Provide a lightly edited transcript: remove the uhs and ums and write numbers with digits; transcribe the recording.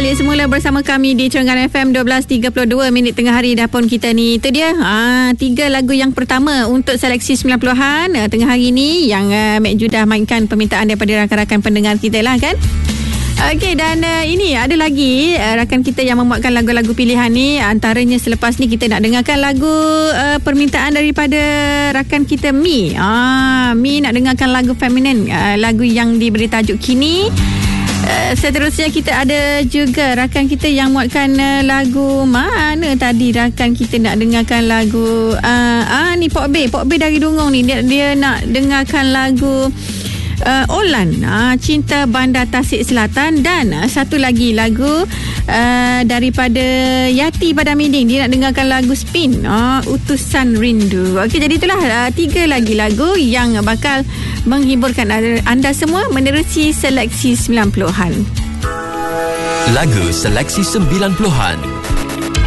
balik semula bersama kami di Cerengan FM 12.32 minit tengah hari dah pun kita ni. Itu dia 3 lagu yang pertama untuk seleksi 90-an tengah hari ni yang Mek Ju dah mainkan permintaan daripada rakan-rakan pendengar kita lah kan. Okey, dan ini ada lagi rakan kita yang memuatkan lagu-lagu pilihan ni. Antaranya selepas ni kita nak dengarkan lagu permintaan daripada rakan kita Mi. Mi nak dengarkan lagu feminin, lagu yang diberi tajuk Kini. Seterusnya kita ada juga rakan kita yang muatkan lagu, mana tadi rakan kita nak dengarkan lagu ni Pok B dari Dungong ni, dia nak dengarkan lagu Olan, Cinta Bandar Tasik Selatan. Dan satu lagi lagu daripada Yati Padang Miding, dia nak dengarkan lagu Spin, Utusan Rindu. Okey, jadi itulah 3 lagi lagu yang bakal menghiburkan anda semua menerusi seleksi 90-an. Lagu seleksi 90-an.